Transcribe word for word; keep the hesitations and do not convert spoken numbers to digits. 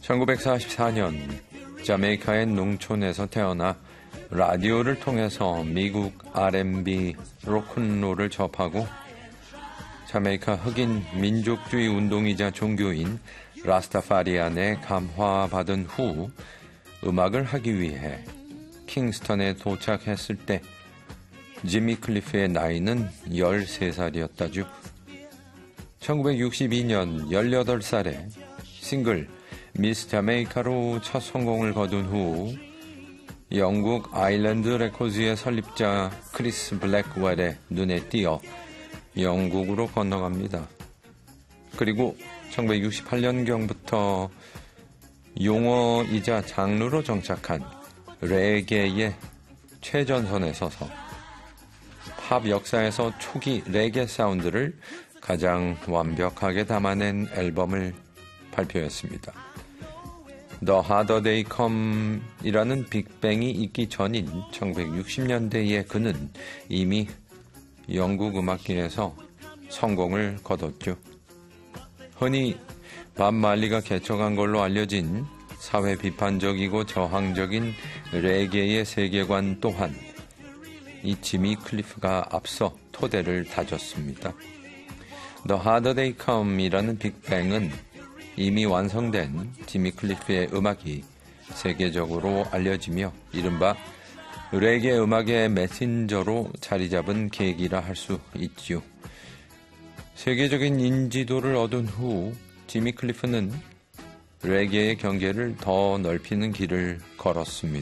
천구백사십사 년 자메이카의 농촌에서 태어나 라디오를 통해서 미국 알앤비, 로큰롤을 접하고 자메이카 흑인 민족주의 운동이자 종교인 라스타파리안에 감화받은 후 음악을 하기 위해 킹스턴에 도착했을 때 지미 클리프의 나이는 열세 살이었다죠. 천구백육십이 년 열여덟 살에 싱글 미스 자메이카로 첫 성공을 거둔 후 영국 아일랜드 레코드의 설립자 크리스 블랙웰의 눈에 띄어 영국으로 건너갑니다. 그리고 천구백육십팔 년경부터 용어이자 장르로 정착한 레게의 최전선에 서서 팝 역사에서 초기 레게 사운드를 가장 완벽하게 담아낸 앨범을 발표했습니다. The Harder They Come 이라는 빅뱅이 있기 전인 천구백육십 년대에 그는 이미 영국 음악계에서 성공을 거뒀죠. 흔히 밥 말리가 개척한 걸로 알려진 사회 비판적이고 저항적인 레게의 세계관 또한 이 지미 클리프가 앞서 토대를 다졌습니다. The Harder They Come 이라는 빅뱅은 이미 완성된 지미 클리프의 음악이 세계적으로 알려지며 이른바 레게 음악의 메신저로 자리 잡은 계기라 할 수 있지요. 세계적인 인지도를 얻은 후 지미 클리프는 레게의 경계를 더 넓히는 길을 걸었습니다.